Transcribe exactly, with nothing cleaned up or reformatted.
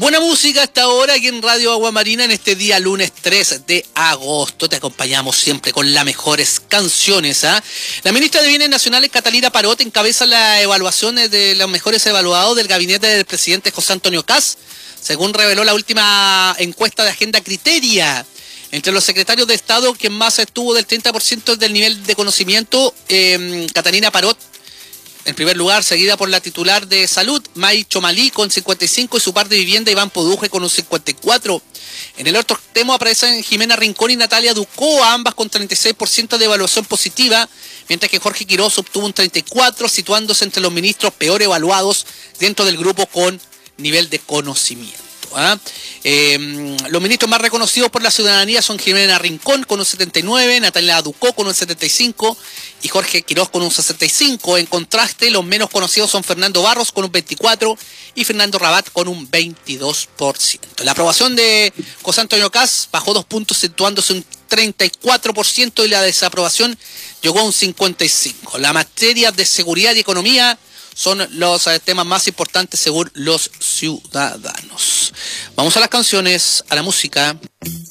Buena música hasta ahora aquí en Radio Agua Marina en este día lunes tres de agosto. Te acompañamos siempre con las mejores canciones. ¿eh? La ministra de Bienes Nacionales, Catalina Parot, encabeza la evaluación de los mejores evaluados del gabinete del presidente José Antonio Kast, según reveló la última encuesta de Agenda Criteria. Entre los secretarios de Estado, quien más estuvo del treinta por ciento del nivel de conocimiento, eh, Catalina Parot, en primer lugar, seguida por la titular de Salud, May Chomalí, con cincuenta y cinco, y su par de vivienda, Iván Poduje, con un cincuenta y cuatro. En el otro extremo aparecen Jimena Rincón y Natalia Ducó, ambas con treinta y seis por ciento de evaluación positiva, mientras que Jorge Quiroz obtuvo un treinta y cuatro por ciento, situándose entre los ministros peor evaluados dentro del grupo con nivel de conocimiento. ¿Ah? Eh, los ministros más reconocidos por la ciudadanía son Jimena Rincón con un setenta y nueve, Natalia Ducó con un setenta y cinco y Jorge Quiroz con un sesenta y cinco. En contraste, los menos conocidos son Fernando Barros con un veinticuatro y Fernando Rabat con un veintidós por ciento. La aprobación de José Antonio Kast bajó dos puntos, situándose un treinta y cuatro por ciento, y la desaprobación llegó a un cincuenta y cinco por ciento. La materia de seguridad y economía son los eh, temas más importantes según los ciudadanos. Vamos a las canciones, a la música.